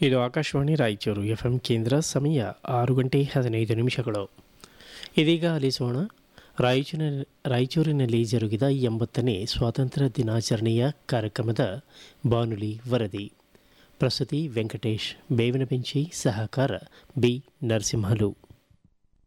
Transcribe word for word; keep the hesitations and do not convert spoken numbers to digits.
ಇದು Akashvani Raichur F M ಕೇಂದ್ರ. ಸಮಯ ಆರು ಗಂಟೆ ಹದಿನೈದು ನಿಮಿಷಗಳು. ಇದೀಗ ಆಲಿಸೋಣ ರಾಯಚೂರಿನ ರಾಯಚೂರಿನಲ್ಲಿ ಜರುಗಿದ ಎಂಬತ್ತನೇ ಸ್ವಾತಂತ್ರ್ಯ ದಿನಾಚರಣೆಯ ಕಾರ್ಯಕ್ರಮದ ಬಾನುಲಿ ವರದಿ. ಪ್ರಸ್ತುತಿ ವೆಂಕಟೇಶ್ ಬೇವಿನಬೆಂಚಿ, ಸಹಕಾರ ಬಿ ನರಸಿಂಹಲು.